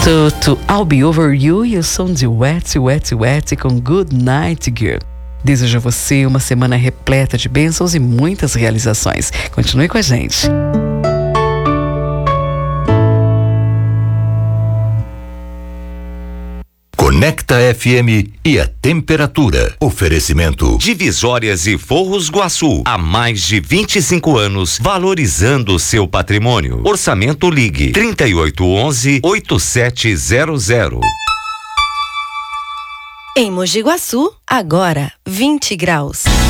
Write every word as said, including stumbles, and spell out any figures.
To I'll Be Over You e o som de Wet, Wet, Wet com Good Night Girl. Desejo a você uma semana repleta de bênçãos e muitas realizações. Continue com a gente. Conecta F M e a temperatura. Oferecimento Divisórias e Forros Guaçu. Há mais de vinte e cinco anos, valorizando o seu patrimônio. Orçamento Ligue trinta e oito onze, oitenta e sete zero zero. Em Mogi Guaçu, agora vinte graus.